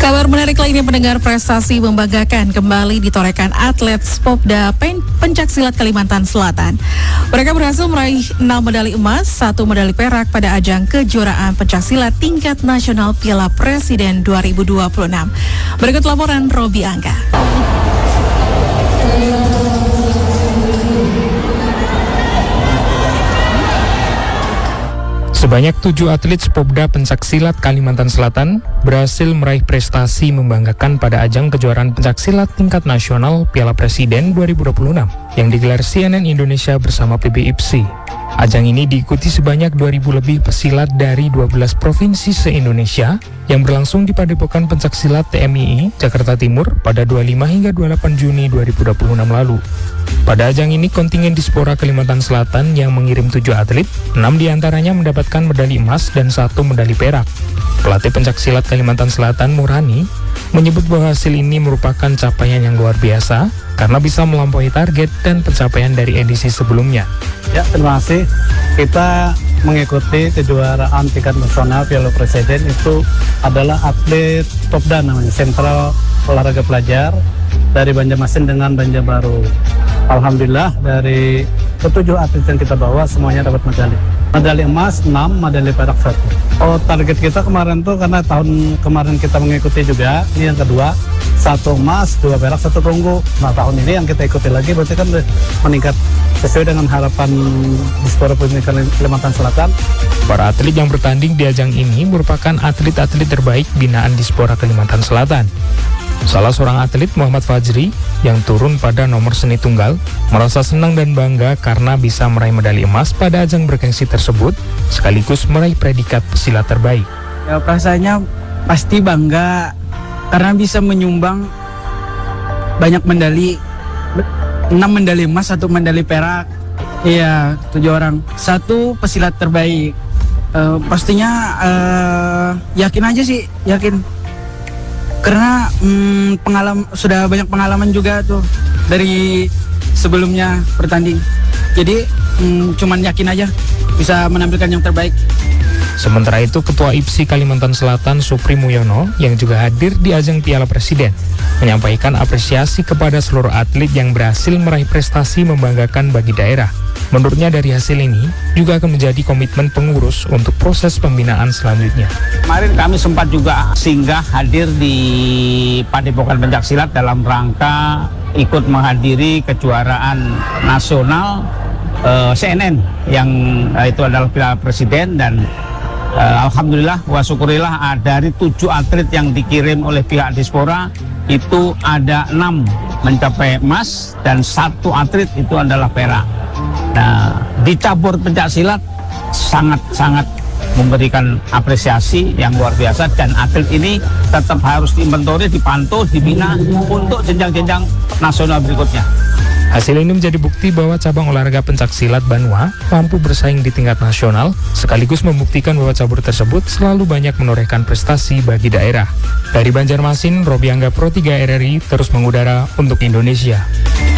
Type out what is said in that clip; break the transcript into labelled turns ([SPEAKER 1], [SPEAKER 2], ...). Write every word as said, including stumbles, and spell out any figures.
[SPEAKER 1] Kabar menarik lainnya, pendengar, prestasi membanggakan kembali ditorehkan atlet Popda Pen Pencaksilat Kalimantan Selatan. Mereka berhasil meraih enam medali emas, satu medali perak pada ajang kejuaraan pencaksilat tingkat nasional Piala Presiden dua ribu dua puluh enam. Berikut laporan Robi Angga.
[SPEAKER 2] Sebanyak tujuh atlet Popda Pencaksilat Kalimantan Selatan berhasil meraih prestasi membanggakan pada ajang kejuaraan pencaksilat tingkat nasional Piala Presiden dua ribu dua puluh enam yang digelar C N N Indonesia bersama P B I P S I. Ajang ini diikuti sebanyak dua ribu lebih pesilat dari dua belas provinsi se-Indonesia yang berlangsung di Padepokan Pencaksilat T M I I Jakarta Timur pada dua puluh lima hingga dua puluh delapan Juni dua ribu dua puluh enam lalu. Pada ajang ini, kontingen Dispora Kalimantan Selatan yang mengirim tujuh atlet, enam diantaranya mendapatkan medali emas dan satu medali perak. Pelatih pencaksilat Kalimantan Selatan, Murani, menyebut bahwa hasil ini merupakan capaian yang luar biasa karena bisa melampaui target dan pencapaian dari edisi sebelumnya.
[SPEAKER 3] Ya, terima kasih. Kita mengikuti kejuaraan tingkat nasional Piala Presiden itu adalah atlet Popda namanya, Sentral Olahraga Pelajar dari Banjarmasin dengan Banjarbaru. Alhamdulillah dari ketujuh atlet yang kita bawa semuanya dapat medali. Medali emas enam, medali perak satu. Oh, target kita kemarin tuh karena tahun kemarin kita mengikuti juga, ini yang kedua, satu emas, dua perak, satu perunggu. Nah, tahun ini yang kita ikuti lagi berarti kan meningkat sesuai dengan harapan Dispora Pencaksilat Kalimantan Selatan.
[SPEAKER 2] Para atlet yang bertanding di ajang ini merupakan atlet-atlet terbaik binaan Dispora Kalimantan Selatan. Salah seorang atlet, Muhammad Fajri, yang turun pada nomor seni tunggal, merasa senang dan bangga karena bisa meraih medali emas pada ajang bergengsi tersebut, sekaligus meraih predikat pesilat terbaik.
[SPEAKER 4] Ya, perasaannya pasti bangga karena bisa menyumbang banyak medali, enam medali emas, satu medali perak. Iya, tujuh orang, satu pesilat terbaik. Uh, pastinya uh, yakin aja sih, yakin. Karena hmm, pengalaman, sudah banyak pengalaman juga tuh dari sebelumnya bertanding. Jadi hmm, cuman yakin aja bisa menampilkan yang terbaik.
[SPEAKER 2] Sementara itu, Ketua I P S I Kalimantan Selatan Supri Muyono yang juga hadir di ajang Piala Presiden menyampaikan apresiasi kepada seluruh atlet yang berhasil meraih prestasi membanggakan bagi daerah. Menurutnya dari hasil ini juga akan menjadi komitmen pengurus untuk proses pembinaan selanjutnya.
[SPEAKER 5] Kemarin kami sempat juga singgah hadir di Padepokan Pencaksilat dalam rangka ikut menghadiri kejuaraan nasional uh, C N N yang uh, itu adalah Piala Presiden, dan uh, alhamdulillah wa syukurillah uh, dari tujuh atlet yang dikirim oleh pihak Dispora itu ada enam mencapai emas dan satu atlet itu adalah perak. Nah, di cabur pencaksilat sangat-sangat memberikan apresiasi yang luar biasa, dan atlet ini tetap harus diinventori, dipantau, dibina untuk jenjang-jenjang nasional berikutnya.
[SPEAKER 2] Hasil ini menjadi bukti bahwa cabang olahraga pencaksilat Banua mampu bersaing di tingkat nasional, sekaligus membuktikan bahwa cabur tersebut selalu banyak menorehkan prestasi bagi daerah. Dari Banjarmasin, Robi Angga, Pro tiga R R I, terus mengudara untuk Indonesia.